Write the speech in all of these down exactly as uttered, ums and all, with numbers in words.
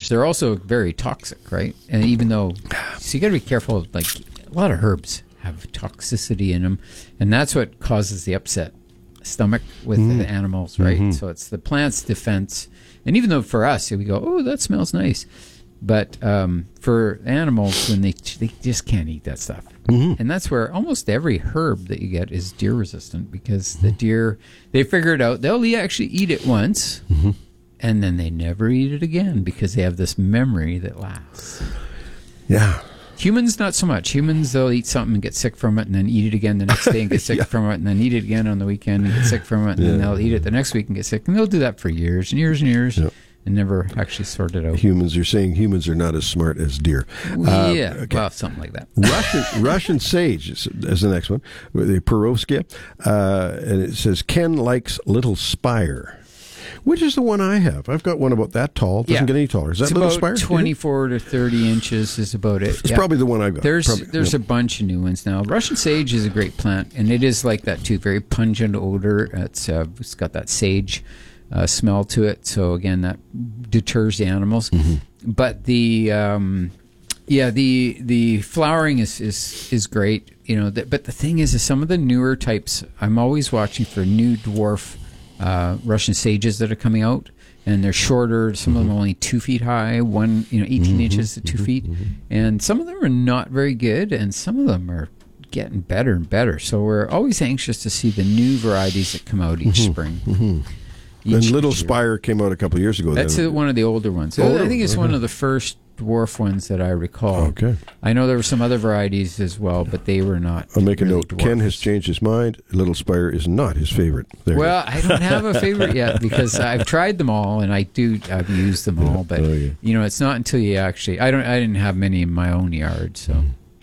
they're also very toxic, right? And even though, so you got to be careful. Like a lot of herbs have toxicity in them, and that's what causes the upset stomach with mm. the animals, right? Mm-hmm. So it's the plant's defense. And even though for us, we go, oh, that smells nice. But um, for animals, when they they just can't eat that stuff. Mm-hmm. And that's where almost every herb that you get is deer resistant, because mm-hmm. the deer, they figure it out. They'll actually eat it once, mm-hmm. and then they never eat it again because they have this memory that lasts. Yeah. Humans, not so much. Humans, they'll eat something and get sick from it and then eat it again the next day and get sick yeah. from it and then eat it again on the weekend and get sick from it and yeah. then they'll eat it the next week and get sick. And they'll do that for years and years and years yeah. and never actually sort it out. Humans, you're saying humans are not as smart as deer. Uh, yeah, okay. well, something like that. Russian Russian sage is, is the next one, the Perovskia. Uh, and it says, Ken likes Little Spire. Which is the one I have? I've got one about that tall. It doesn't yeah. get any taller. Is that it's Little about Spire? twenty-four to thirty inches is about it. It's yeah. probably the one I've got. There's probably, there's yeah. a bunch of new ones now. Russian sage is a great plant, and it is like that too. Very pungent odor. It's uh, it's got that sage uh, smell to it. So again, that deters the animals. Mm-hmm. But the um, yeah the the flowering is is is great. You know, the, but the thing is, is some of the newer types. I'm always watching for new dwarf uh, Russian sages that are coming out. And they're shorter. Some mm-hmm. of them are only two feet high, one, you know, eighteen mm-hmm. inches to two mm-hmm. feet. Mm-hmm. And some of them are not very good, and some of them are getting better and better. So we're always anxious to see the new varieties that come out each mm-hmm. spring. Mm-hmm. Each and Little year. Spire came out a couple of years ago. That's a, one of the older ones. Older? I think it's okay. one of the first dwarf ones that I recall. Okay. I know there were some other varieties as well, but they were not. I'll make really a note. dwarfs. Ken has changed his mind. Little Spire is not his favorite. There well, I don't have a favorite yet because I've tried them all and I do. I've used them all, but oh, yeah. you know, it's not until you actually. I don't. I didn't have many in my own yard, so.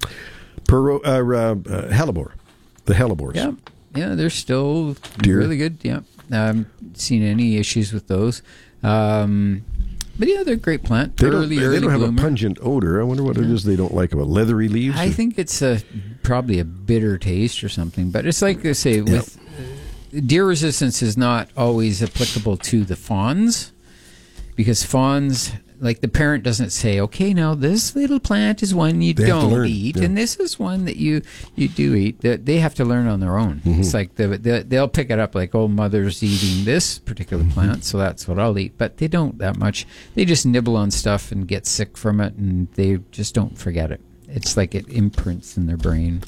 Pero, uh, uh, hellebore, the hellebores. Yeah, yeah, they're still Deer. really good. Yeah, I haven't seen any issues with those. Um, But yeah, they're a great plant. They early, don't, early they don't have bloomer. a pungent odor. I wonder what yeah. it is they don't like about leathery leaves. I or? think it's a probably a bitter taste or something. But it's like they say, with uh, deer resistance is not always applicable to the fawns, because fawns, like the parent doesn't say, okay, now this little plant is one you they don't eat, yeah. and this is one that you, you do eat. They, they have to learn on their own. Mm-hmm. It's like the, the, they'll pick it up like, oh, mother's eating this particular mm-hmm. plant, so that's what I'll eat. But they don't that much. They just nibble on stuff and get sick from it, and they just don't forget it. It's like it imprints in their brain.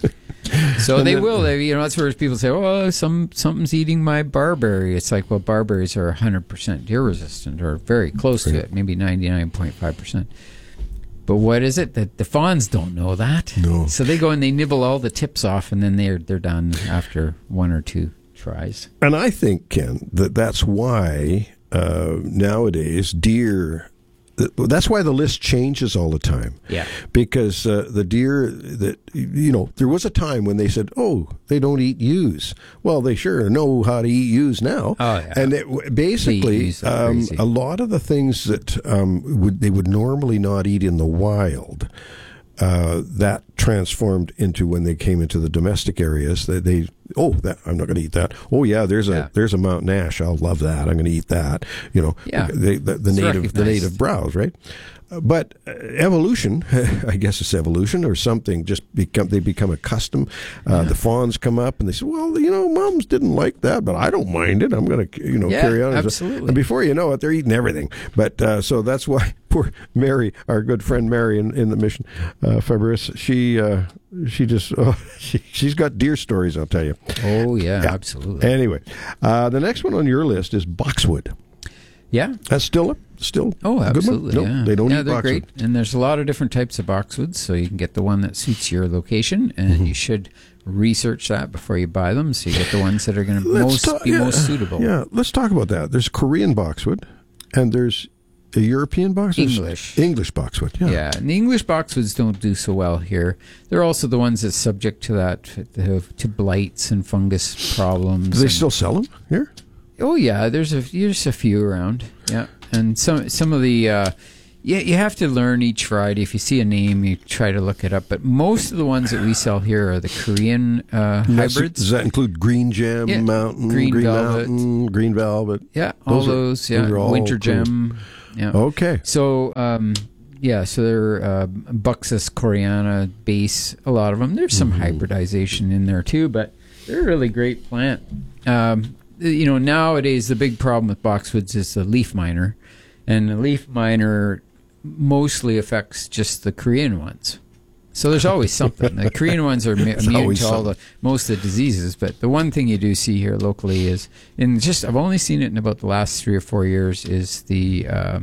So they will. They, you know, that's where people say, "Oh, some something's eating my barberry." It's like, well, barberries are one hundred percent deer resistant, or very close to it, maybe ninety-nine point five percent. But what is it that the fawns don't know that? No. So they go and they nibble all the tips off, and then they're they're done after one or two tries. And I think, Ken, that that's why uh, nowadays deer. That's why the list changes all the time. Yeah. Because uh, the deer that, you know, there was a time when they said, oh, they don't eat ewes. Well, they sure know how to eat ewes now. Oh, yeah. And it, basically, um, a lot of the things that um, would they would normally not eat in the wild, uh, that transformed into when they came into the domestic areas. They, they oh, that I'm not going to eat that. Oh, yeah, there's a yeah. there's a mountain ash. I'll love that. I'm going to eat that. You know, yeah. they, the, the native recognized. the native browse, right? Uh, but uh, evolution, I guess it's evolution or something. Just become they become accustomed. Uh, yeah. The fawns come up and they say, well, you know, moms didn't like that, but I don't mind it. I'm going to you know yeah, carry on. Absolutely. And before you know it, they're eating everything. But uh, so that's why poor Mary, our good friend Mary in, in the mission, uh, Fabrice, she uh, she just oh, she she's got deer stories. I'll tell you. Oh yeah, yeah. absolutely. Anyway, uh, the next one on your list is boxwood. Yeah, that's still a still. Oh, a absolutely. Good one? Yeah, no, they don't yeah, eat they're boxwood. great. And there's a lot of different types of boxwoods, so you can get the one that suits your location, and mm-hmm. you should research that before you buy them, so you get the ones that are going to most ta- be yeah, most suitable. Yeah, let's talk about that. There's Korean boxwood, and there's a European boxwood. English. English boxwood. Yeah. Yeah, and the English boxwoods don't do so well here. They're also the ones that's subject to that to, to blights and fungus problems. Do they and, still sell them here? Oh yeah, there's a there's a few around. Yeah, and some some of the uh, yeah you have to learn each variety. If you see a name, you try to look it up. But most of the ones that we sell here are the Korean uh, hybrids. Does that include Green Gem, yeah. Mountain, Green, Green Velvet, Mountain, Green Velvet? Yeah, all those. those. Are, yeah, those are all Winter cool. Gem. Yeah. Okay. So, um, yeah, so they're uh, Buxus coreana base, a lot of them. There's some mm-hmm. hybridization in there too, but they're a really great plant. Um, you know, nowadays the big problem with boxwoods is the leaf miner, and the leaf miner mostly affects just the Korean ones. So there's always something. The Korean ones are immune to all the most of the diseases, but the one thing you do see here locally is, in just I've only seen it in about the last three or four years, is the uh,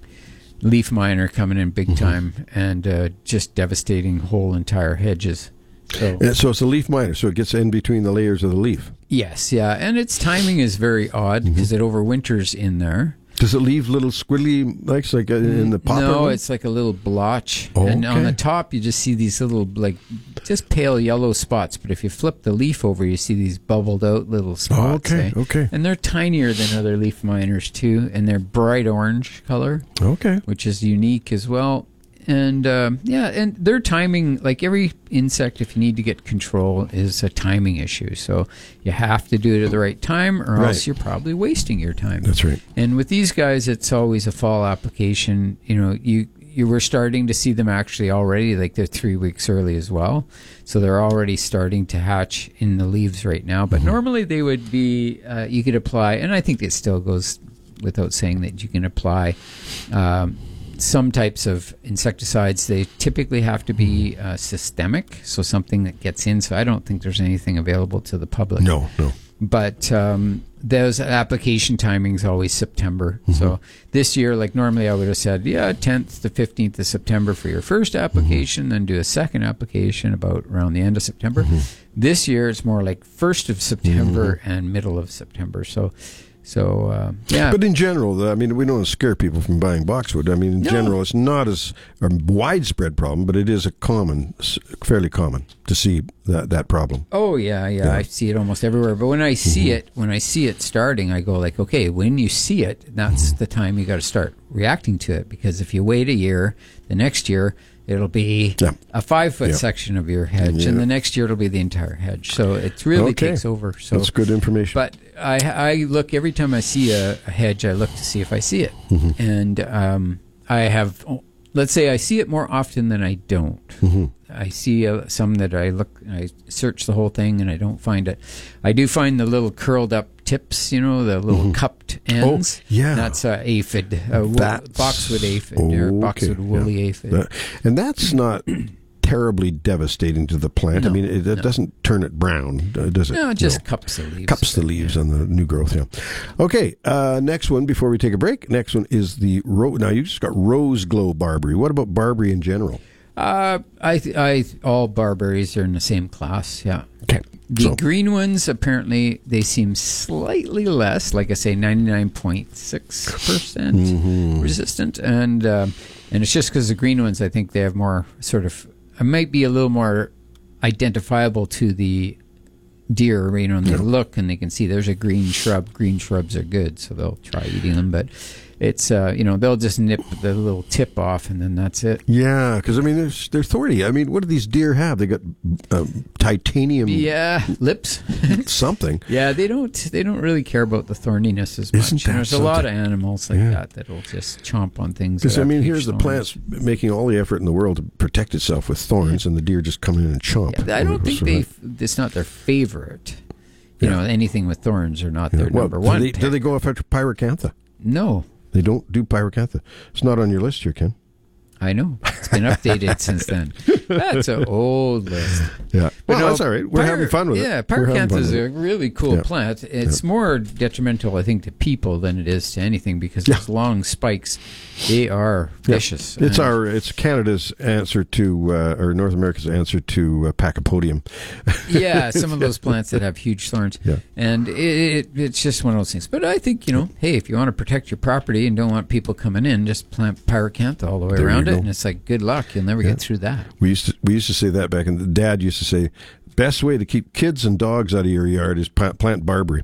leaf miner coming in big time mm-hmm. and uh, just devastating whole entire hedges. So, and so it's a leaf miner, so it gets in between the layers of the leaf. Yes, yeah, and its timing is very odd because mm-hmm. it overwinters in there. Does it leave little squiggly, like, like in the popper? No, one? It's like a little blotch. Oh, and okay. on the top, you just see these little, like, just pale yellow spots. But if you flip the leaf over, you see these bubbled out little spots. Oh, okay, eh? okay. And they're tinier than other leaf miners, too. And they're bright orange color. Okay. Which is unique as well. And, uh, yeah, and their timing, like every insect, if you need to get control, is a timing issue. So you have to do it at the right time, or right. else you're probably wasting your time. That's right. And with these guys, it's always a fall application. You know, you you were starting to see them actually already, like they're three weeks early as well. So they're already starting to hatch in the leaves right now. But mm-hmm. normally they would be, uh, you could apply, and I think it still goes without saying that you can apply um, some types of insecticides. They typically have to be uh, systemic, so something that gets in. So I don't think there's anything available to the public. No, no. But um, those application timings always September. Mm-hmm. So this year, like normally I would have said, yeah, tenth to fifteenth of September for your first application, mm-hmm. then do a second application about around the end of September. Mm-hmm. This year it's more like first of September mm-hmm. and middle of September. So So, uh, yeah. But in general, I mean, we don't want to scare people from buying boxwood. I mean, in no. general, it's not as a widespread problem, but it is a common, fairly common to see that, that problem. Oh, yeah, yeah, yeah. I see it almost everywhere. But when I see mm-hmm. it, when I see it starting, I go like, okay, when you see it, that's mm-hmm. the time you got to start reacting to it. Because if you wait a year, the next year, it'll be yeah. a five-foot yeah. section of your hedge, yeah. and the next year it'll be the entire hedge. So it really okay. takes over. So that's good information. But I, I look, every time I see a, a hedge, I look to see if I see it. Mm-hmm. And um, I have, let's say I see it more often than I don't. Mm-hmm. I see uh, some that I look, I search the whole thing and I don't find it. I do find the little curled up tips, you know, the little mm-hmm. cupped ends. Oh, yeah. That's uh, aphid, uh, that's, boxwood aphid, okay. or boxwood woolly yeah. aphid. That, and that's not terribly devastating to the plant. No, I mean, it, it no. doesn't turn it brown, uh, does it? No, it just no. cups the leaves. Cups the leaves yeah. on the new growth, yeah. Okay, uh, next one before we take a break. Next one is the, ro- now you just got rose glow barberry. What about barberry in general? Uh, I, th- I, all barberries are in the same class, yeah. Okay. The so. green ones, apparently, they seem slightly less, like I say, ninety-nine point six percent mm-hmm. resistant. And um, and it's just because the green ones, I think they have more sort of, it might be a little more identifiable to the deer, you know, and they yeah. look and they can see there's a green shrub. Green shrubs are good, so they'll try eating them. But it's, uh, you know, they'll just nip the little tip off and then that's it. Yeah, because, I mean, they're, they're thorny. I mean, what do these deer have? They got um, titanium... Yeah, lips. something. Yeah, they don't they don't really care about the thorniness as much. Isn't that There's something? a lot of animals like yeah. that that'll just chomp on things. Because, I mean, here's thorns. the plant's making all the effort in the world to protect itself with thorns, yeah. and the deer just come in and chomp. Yeah, I don't think they... It's not their favorite. You yeah. know, anything with thorns are not yeah. their well, number one. Do they, do they go after pyracantha? No. They don't do pyracantha. It's not on your list here, Ken. I know. It's been updated since then. That's an old list. Yeah. But well, no, that's all right. We're pyr- having fun with yeah, it. Yeah, pyracantha is a really cool yeah. plant. It's yeah. more detrimental, I think, to people than it is to anything because yeah. those long spikes, they are vicious. Yeah. It's and our, it's Canada's answer to, uh, or North America's answer to uh, Pachypodium. Yeah, some of those plants that have huge thorns. Yeah. And it, it, it's just one of those things. But I think, you know, hey, if you want to protect your property and don't want people coming in, just plant pyracantha all the way there around it. And it's like, good luck. You'll never yeah. get through that. We used to we used to say that back in the Dad used to say, best way to keep kids and dogs out of your yard is plant, plant barberry.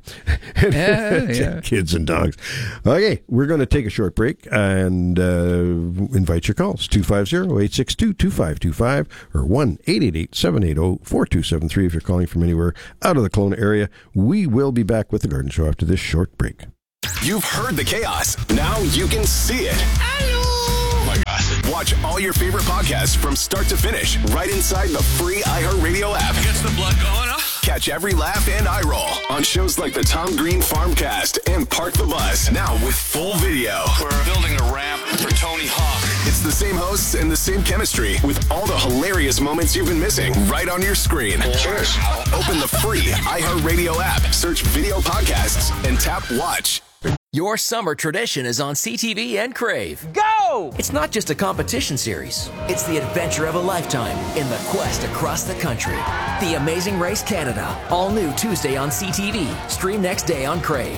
yeah, yeah. Kids and dogs. Okay, we're going to take a short break and uh, invite your calls. two five zero, eight six two, two five two five or one eight eight eight, seven eight zero, four two seven three if you're calling from anywhere out of the Kelowna area. We will be back with the Garden Show after this short break. You've heard the chaos. Now you can see it. Oh my God. Watch all your favorite podcasts from start to finish right inside the free iHeartRadio app. Gets the blood going, huh? Catch every laugh and eye roll on shows like the Tom Green Farmcast and Park the Bus. Now with full video. We're building a ramp for Tony Hawk. It's the same hosts and the same chemistry with all the hilarious moments you've been missing right on your screen. Cheers. Open the free iHeartRadio app, search video podcasts, and tap watch. Your summer tradition is on C T V and Crave. Go! It's not just a competition series. It's the adventure of a lifetime in the quest across the country. The Amazing Race Canada. All new Tuesday on C T V. Stream next day on Crave.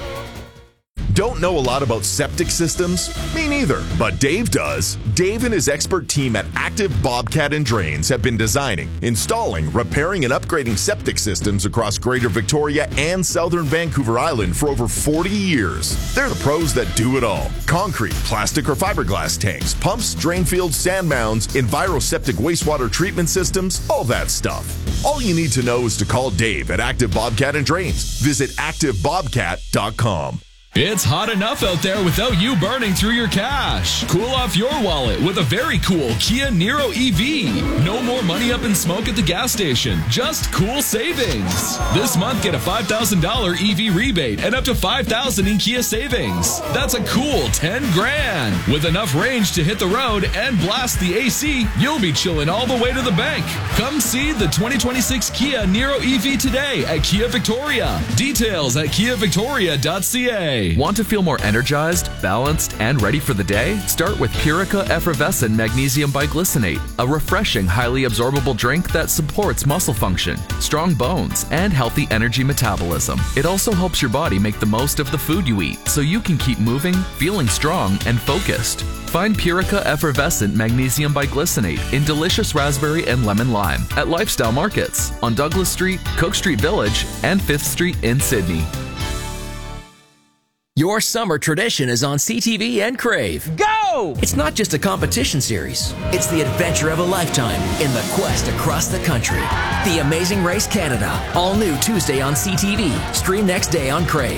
Don't know a lot about septic systems? Me neither, but Dave does. Dave and his expert team at Active Bobcat and Drains have been designing, installing, repairing, and upgrading septic systems across Greater Victoria and Southern Vancouver Island for over forty years. They're the pros that do it all. Concrete, plastic, or fiberglass tanks, pumps, drain fields, sand mounds, EnviroSeptic wastewater treatment systems, all that stuff. All you need to know is to call Dave at Active Bobcat and Drains. Visit active bobcat dot com. It's hot enough out there without you burning through your cash. Cool off your wallet with a very cool Kia Niro E V. No more money up in smoke at the gas station, just cool savings. This month, get a five thousand dollars E V rebate and up to five thousand dollars in Kia savings. That's a cool ten grand. With enough range to hit the road and blast the A C, you'll be chilling all the way to the bank. Come see the twenty twenty-six Kia Niro E V today at Kia Victoria. Details at kia victoria dot c a. Want to feel more energized, balanced, and ready for the day? Start with Purica Effervescent Magnesium Biglycinate, a refreshing, highly absorbable drink that supports muscle function, strong bones, and healthy energy metabolism. It also helps your body make the most of the food you eat, so you can keep moving, feeling strong, and focused. Find Purica Effervescent Magnesium Biglycinate in delicious raspberry and lemon lime at Lifestyle Markets on Douglas Street, Cook Street Village, and fifth Street in Sydney. Your summer tradition is on C T V and Crave. Go! It's not just a competition series. It's the adventure of a lifetime in the quest across the country. The Amazing Race Canada. All new Tuesday on C T V. Stream next day on Crave.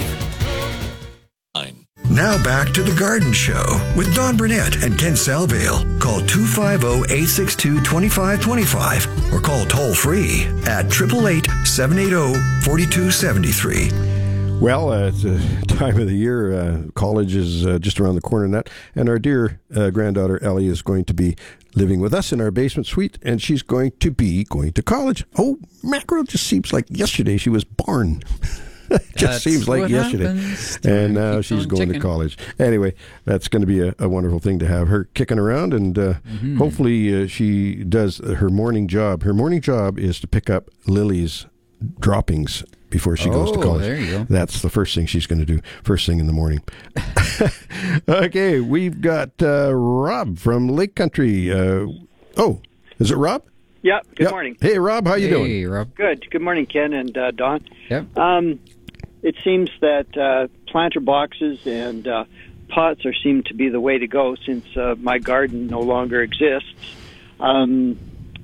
Now back to The Garden Show with Don Burnett and Ken Salvale. Call two five zero, eight six two, two five two five or call toll free at eight eight eight, seven eight zero, four two seven three. Well, uh, it's a time of the year. Uh, college is uh, just around the corner, and that, and our dear uh, granddaughter Ellie is going to be living with us in our basement suite, and she's going to be going to college. Oh, mackerel! Just seems like yesterday she was born. It just That's seems like yesterday, and now she's going ticking. to college. Anyway, that's going to be a, a wonderful thing to have her kicking around, and uh, mm-hmm. hopefully uh, she does her morning job. Her morning job is to pick up Lily's droppings before she oh, goes to college. There you go. That's the first thing she's going to do, first thing in the morning. Okay, we've got uh, Rob from Lake Country. Uh, oh, is it Rob? Yeah, good yep. morning. Hey, Rob, how you hey, doing? Hey, Rob. Good. Good morning, Ken and uh, Don. Yep. Um, it seems that uh, planter boxes and uh, pots are seem to be the way to go since uh, my garden no longer exists. Um,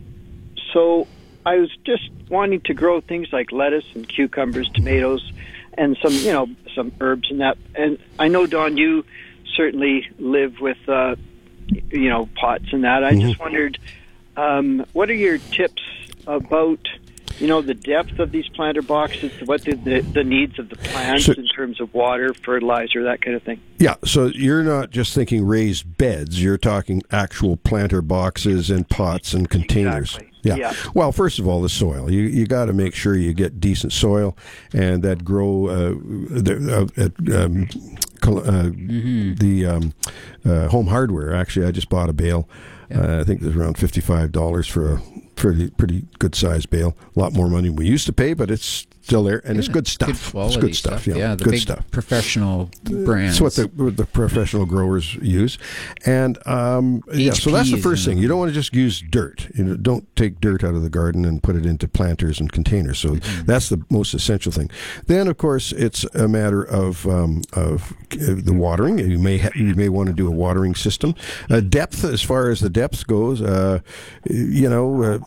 so I was just wanting to grow things like lettuce and cucumbers, tomatoes, and some, you know, some herbs and that. And I know, Don, you certainly live with, uh, you know, pots and that. I mm-hmm. just wondered, um, what are your tips about, you know, the depth of these planter boxes, what the, the, the needs of the plants so, in terms of water, fertilizer, that kind of thing? Yeah, so you're not just thinking raised beds, you're talking actual planter boxes and pots and containers. Exactly. Yeah. yeah. Well, first of all, the soil. You you got to make sure you get decent soil and that grow uh, the, uh, um, uh, mm-hmm. the um, uh, Home Hardware. Actually, I just bought a bale. Yeah. Uh, I think it was around fifty-five dollars for a pretty pretty good sized bale. A lot more money than we used to pay, but it's still there, and yeah, it's good stuff. Good quality it's good stuff. stuff. Yeah, yeah the good big stuff. Professional brands. It's what the the professional growers use, and um, yeah. So that's the first thing. You don't want to just use dirt. You know, don't take dirt out of the garden and put it into planters and containers. So mm-hmm. that's the most essential thing. Then, of course, it's a matter of um, of the watering. You may ha- you may want to do a watering system. Uh, depth, as far as the depth goes, uh, you know. Uh,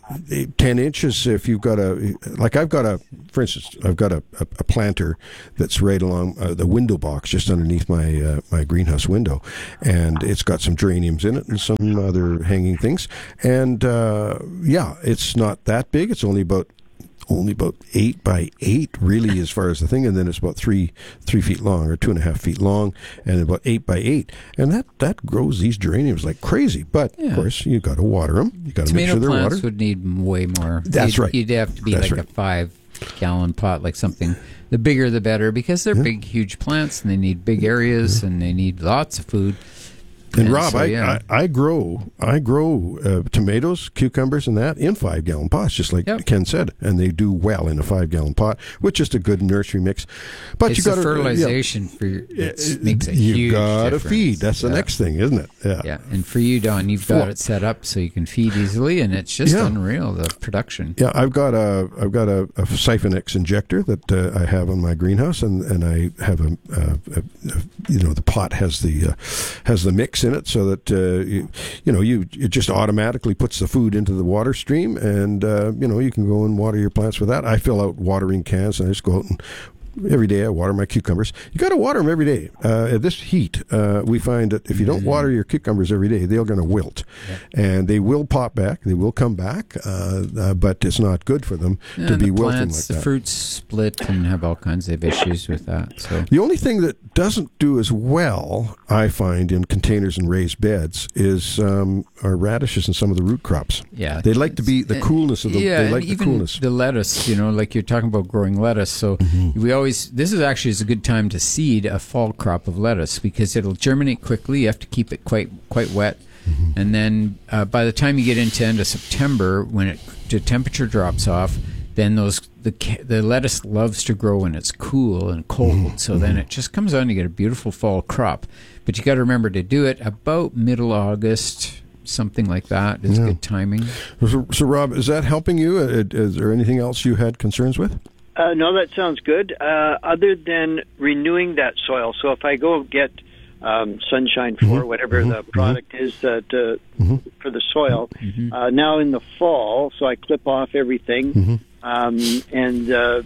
ten inches, if you've got a, like I've got a, for instance, I've got a, a, a planter that's right along uh, the window box just underneath my uh, my greenhouse window, and it's got some geraniums in it and some other hanging things. And uh, yeah, it's not that big. It's only about only about eight by eight, really, as far as the thing, and then it's about three three feet long or two and a half feet long, and about eight by eight, and that that grows these geraniums like crazy. But yeah. of course, you got to water them. You got to make sure they're watered. Tomato plants would need way more. That's you'd, right. You'd have to be That's like right. a five gallon pot, like something. The bigger, the better, because they're yeah. big, huge plants, and they need big areas, yeah. and they need lots of food. And, and Rob, so, I, yeah. I I grow I grow uh, tomatoes, cucumbers, and that in five gallon pots, just like yep. Ken said, and they do well in a five gallon pot with just a good nursery mix. But it's you got the fertilization uh, yeah. for your, it makes a you huge got to difference. feed. That's the yeah. next thing, isn't it? Yeah. Yeah, and for you, Don, you've got well, it set up so you can feed easily, and it's just yeah. unreal, the production. Yeah, I've got a I've got a, a Siphon-X injector that uh, I have in my greenhouse, and, and I have a, a, a, a you know the pot has the uh, has the mix in it, so that uh, you, you know you it just automatically puts the food into the water stream, and uh, you know you can go and water your plants with that. I fill out watering cans, and I just go out and. Every day I water my cucumbers. You got to water them every day. Uh, at this heat, uh, we find that if you don't water your cucumbers every day, they're going to wilt. Yeah. And they will pop back. They will come back, uh, uh, but it's not good for them yeah, to be the wilting plants, like the that. The fruits split and have all kinds of issues with that. So the only thing that doesn't do as well, I find, in containers and raised beds is um, our radishes and some of the root crops. Yeah. They like to be the coolness of the yeah, they like and the even coolness. The lettuce, you know, like you're talking about growing lettuce. So mm-hmm. we always this is actually is a good time to seed a fall crop of lettuce because it'll germinate quickly. You have to keep it quite quite wet. Mm-hmm. And then uh, by the time you get into end of September, when it, the temperature drops off, then those the the lettuce loves to grow when it's cool and cold. Mm-hmm. So then it just comes on. You get a beautiful fall crop. But you got to remember to do it about middle August. Something like that is yeah. good timing. So, so, Rob, is that helping you? Is there anything else you had concerns with? Uh, no, that sounds good. Uh, other than renewing that soil, so if I go get um, Sunshine four, mm-hmm. whatever mm-hmm. the product mm-hmm. is that uh, mm-hmm. for the soil, mm-hmm. uh, now in the fall, so I clip off everything mm-hmm. um, and uh,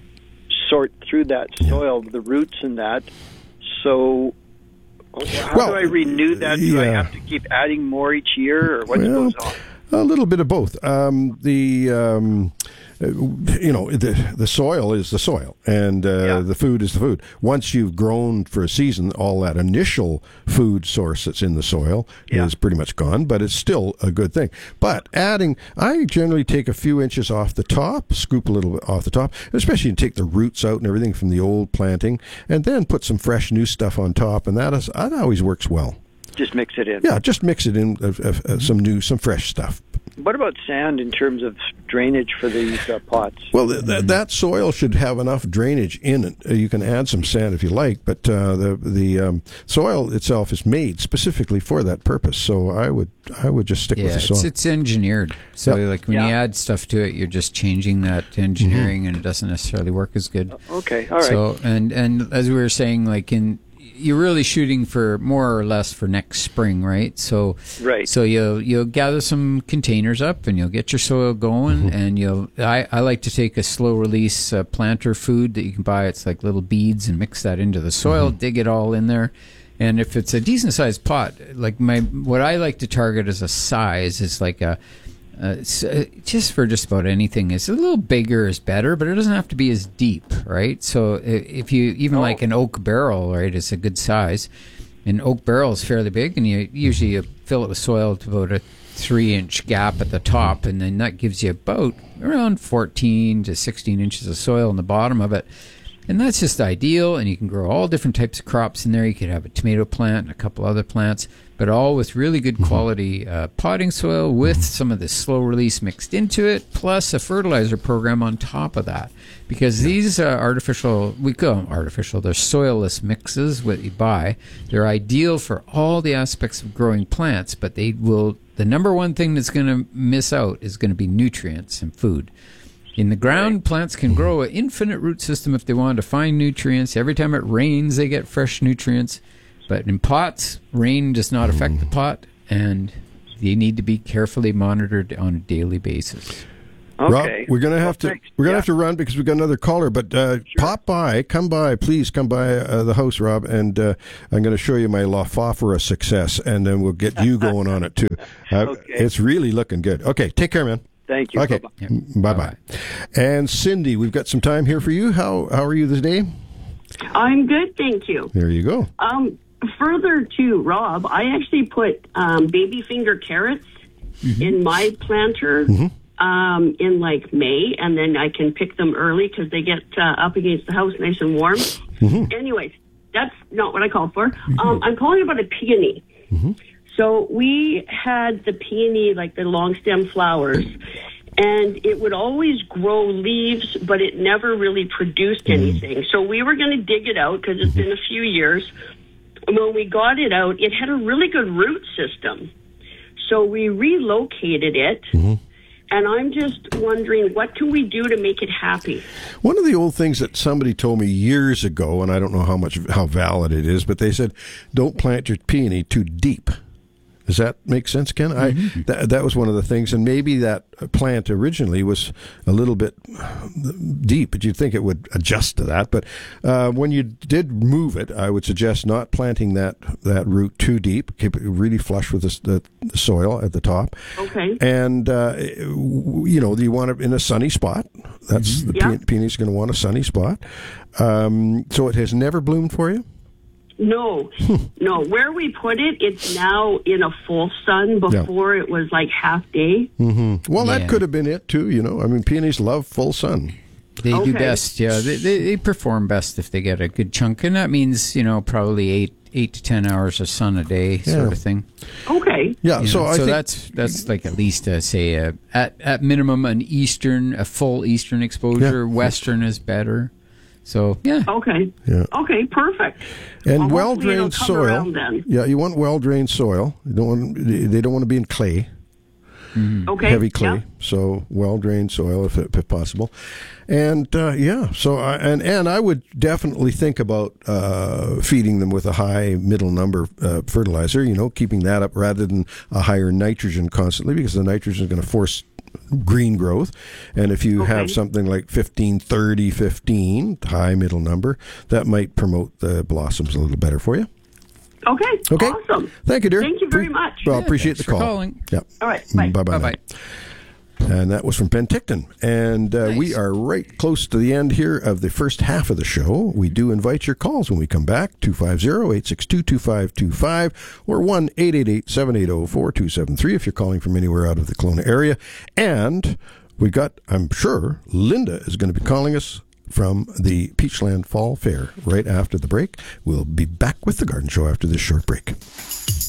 sort through that soil, yeah. the roots and that. So how well, do I renew that? Do yeah. I have to keep adding more each year, or what well, goes on? A little bit of both. Um, the um, you know the the soil is the soil, and uh, yeah. the food is the food. Once you've grown for a season, all that initial food source that's in the soil yeah. is pretty much gone, but it's still a good thing. But adding, I generally take a few inches off the top, scoop a little bit off the top, especially take the roots out and everything from the old planting, and then put some fresh new stuff on top, and that is that always works well. Just mix it in. Yeah, just mix it in uh, uh, uh, some new, some fresh stuff. What about sand in terms of drainage for these uh, pots? Well, th- th- that soil should have enough drainage in it. Uh, you can add some sand if you like, but uh, the the um, soil itself is made specifically for that purpose. So I would I would just stick yeah, with the soil. It's, it's engineered. So yep. like when yeah. you add stuff to it, you're just changing that engineering, mm-hmm. and it doesn't necessarily work as good. Okay, all right. So and and as we were saying, like in. You're really shooting for more or less for next spring, right? So, right. So you'll you'll gather some containers up, and you'll get your soil going, mm-hmm. and you'll. I, I like to take a slow release uh, planter food that you can buy. It's like little beads, and mix that into the soil. Mm-hmm. Dig it all in there, and if it's a decent sized pot, like my what I like to target as a size is like a. Uh, so just for just about anything, is a little bigger is better, but it doesn't have to be as deep, right? So if you even oh. like an oak barrel, right, is a good size. An oak barrel is fairly big, and you usually you fill it with soil to about a three-inch gap at the top, and then that gives you about around fourteen to sixteen inches of soil in the bottom of it. And that's just ideal, and you can grow all different types of crops in there. You could have a tomato plant and a couple other plants, but all with really good quality uh, potting soil with some of this slow release mixed into it, plus a fertilizer program on top of that. Because these uh, artificial, we call them artificial, they're soilless mixes, what you buy. They're ideal for all the aspects of growing plants, but they will, the number one thing that's going to miss out is going to be nutrients and food. In the ground, plants can grow an infinite root system if they want to find nutrients. Every time it rains, they get fresh nutrients. But in pots, rain does not affect the pot, and they need to be carefully monitored on a daily basis. Okay. Rob, we're gonna have well, to we're gonna yeah. have to run because we've got another caller. But uh, sure. pop by, come by, please come by uh, the house, Rob, and uh, I'm going to show you my La Fafra success, and then we'll get you going on it too. Uh, okay. It's really looking good. Okay, take care, man. Thank you. Okay, bye bye. And Cindy, we've got some time here for you. How how are you today? I'm good, thank you. There you go. Um, further to Rob, I actually put um, baby finger carrots mm-hmm. in my planter. Mm-hmm. Um, in like May, and then I can pick them early because they get uh, up against the house nice and warm. Mm-hmm. Anyways, that's not what I called for. Mm-hmm. Um, I'm calling about a peony. Mm-hmm. So we had the peony, like the long stem flowers, and it would always grow leaves, but it never really produced mm-hmm. anything. So we were going to dig it out because it's mm-hmm. been a few years. And when we got it out, it had a really good root system. So we relocated it. Mm-hmm. And I'm just wondering, what can we do to make it happy? One of the old things that somebody told me years ago, and I don't know how much how valid it is, but they said, don't plant your peony too deep. Does that make sense, Ken? Mm-hmm. I that, that was one of the things, and maybe that plant originally was a little bit deep, but you'd think it would adjust to that. But uh, when you did move it, I would suggest not planting that, that root too deep. Keep it really flush with the, the soil at the top. Okay. And, uh, you know, you want it in a sunny spot. That's mm-hmm. the yeah. pe- peony's going to want a sunny spot. Um, so it has never bloomed for you? No, no. Where we put it, it's now in a full sun. Before yeah. it was like half day. Mm-hmm. Well, yeah. that could have been it too. You know, I mean, peonies love full sun. They okay. do best. Yeah, they, they they perform best if they get a good chunk, and that means you know probably eight eight to ten hours of sun a day, yeah. sort of thing. Okay. Yeah. You so know, I so think that's that's like at least uh, say uh, at at minimum an eastern, a full eastern exposure. Yeah. Western is better. So yeah. Okay. Yeah. Okay. Perfect. And well drained soil. Yeah, you want well drained soil. You don't want. They don't want to be in clay. Mm-hmm. Okay. Heavy clay. Yeah. So well drained soil, if, if possible. And uh, yeah. So I, and and I would definitely think about uh, feeding them with a high middle number uh, fertilizer. You know, keeping that up rather than a higher nitrogen constantly, because the nitrogen is going to force green growth. And if you okay. have something like fifteen, thirty, fifteen, high middle number, that might promote the blossoms a little better for you. Okay. Okay. Awesome. Thank you, dear. Thank you very much. Well, yeah, appreciate the call. Calling. Yeah. All right. Bye. Bye-bye. Bye-bye. And that was from Penticton. And uh, nice. we are right close to the end here of the first half of the show. We do invite your calls when we come back. two five zero, eight six two, two five two five or one eight eight eight, seven eight zero, four two seven three if you're calling from anywhere out of the Kelowna area. And we got, I'm sure, Linda is going to be calling us from the Peachland Fall Fair right after the break. We'll be back with the Garden Show after this short break.